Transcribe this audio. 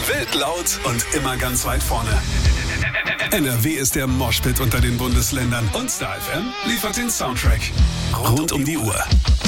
Wild laut und immer ganz weit vorne. NRW ist der Moshpit unter den Bundesländern und Star FM liefert den Soundtrack. Rund um die Uhr.